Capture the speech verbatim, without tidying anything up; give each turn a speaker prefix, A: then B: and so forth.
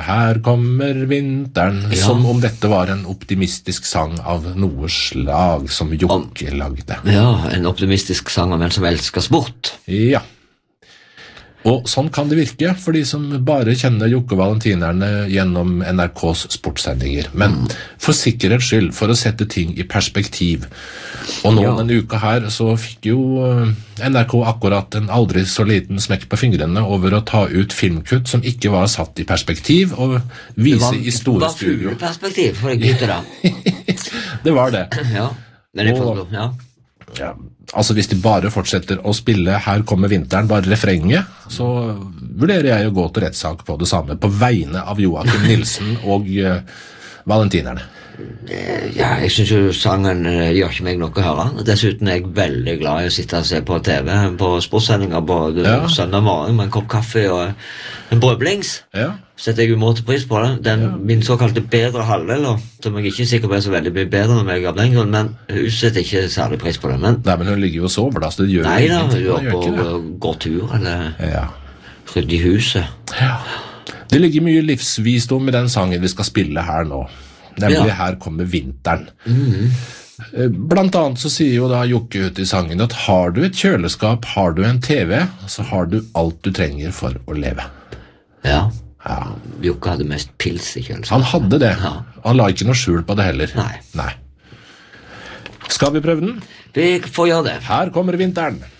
A: her kommer vinteren,
B: Ja.
A: som om dette var en optimistisk sang av noe slag som Jokke lagde.
B: Ja, en optimistisk sang om en som elsker sport.
A: Ja. Og sånn kan det virke for de som bare kjenner Jokke og Valentinerne gjennom N R K's sportssendinger. Men for sikkerhets skyld, for å sette ting i perspektiv. Og nå
B: Ja.
A: denne uka her så fikk jo N R K akkurat en aldri så liten smekk på fingrene over å ta ut filmkutt som ikke var satt i perspektiv og vise i store studio.
B: Det var fugleperspektiv for deg gutter da.
A: Det var det.
B: Ja, men jeg
A: Og-
B: forstår, ja.
A: Ja, altså hvis de bare fortsetter å spille Her kommer vinteren, bare refrenget, så vurderer jeg å gå til rettssak på det samme, på vegne av Joakim Nilsen og uh, Valentinerne.
B: Ja, jeg synes jo sangen eh, gjør ikke meg noe å høre. Dessuten er jeg veldig glad i å sitte og se på T V, på sportssendinger både
A: Ja.
B: søndag morgen med en kopp kaffe og en brødblings.
A: Ja,
B: Setter jeg umåte pris på det. Den, Min såkalte bedre halvdel, da, som jeg ikke er sikker på er så veldig mye bedre enn meg av den grunn, men hun setter ikke særlig pris på det. Men
A: nei, men hun ligger jo og sover da, så det gjør
B: nei da,
A: ingenting,
B: hun er
A: hun gjør
B: oppe
A: ikke det.
B: og går tur, eller
A: Ja.
B: rydder i huset.
A: Ja. Det ligger mye livsvisdom i den sangen vi skal spille her nå, nemlig
B: Ja.
A: Her kommer vinteren. Eh, Blant annet så sier jo da Jokke ut i sangen at har du et kjøleskap, har du en T V, så har du alt du trenger for å leve.
B: Ja.
A: Ja.
B: Jokke hadde mest pils i kjøleskapet.
A: Han hadde det.
B: Ja.
A: Han la ikke noe skjul på det heller.
B: Nei.
A: Nei. Skal vi prøve den?
B: Vi får gjøre det.
A: Her kommer vinteren.